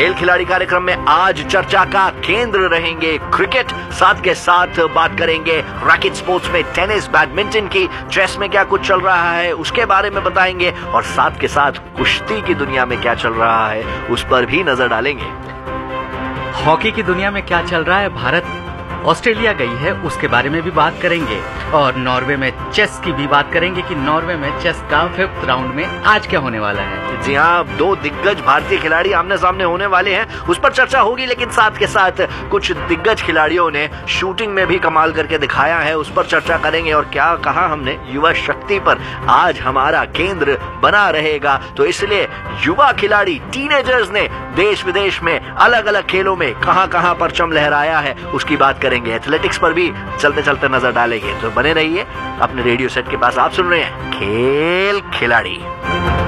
खेल खिलाड़ी कार्यक्रम में आज चर्चा का केंद्र रहेंगे क्रिकेट, साथ के साथ बात करेंगे रैकेट स्पोर्ट्स में टेनिस, बैडमिंटन की, चेस में क्या कुछ चल रहा है उसके बारे में बताएंगे, और साथ के साथ कुश्ती की दुनिया में क्या चल रहा है उस पर भी नजर डालेंगे। हॉकी की दुनिया में क्या चल रहा है, भारत ऑस्ट्रेलिया गई है उसके बारे में भी बात करेंगे, और नॉर्वे में चेस की भी बात करेंगे कि नॉर्वे में चेस का 5th राउंड में आज क्या होने वाला है। जी हाँ, 2 दिग्गज भारतीय खिलाड़ी आमने सामने होने वाले हैं, उस पर चर्चा होगी, लेकिन साथ के साथ कुछ दिग्गज खिलाड़ियों ने शूटिंग में भी कमाल करके दिखाया है, उस पर चर्चा करेंगे। और क्या कहा हमने, युवा शक्ति पर आज हमारा केंद्र बना रहेगा, तो इसलिए युवा खिलाड़ी टीनेजर्स ने देश विदेश में अलग अलग खेलों में कहां परचम लहराया है उसकी बात करेंगे। एथलेटिक्स पर भी चलते चलते नजर डालेंगे, तो बने रहिए अपने रेडियो सेट के पास। आप सुन रहे हैं खेल खिलाड़ी।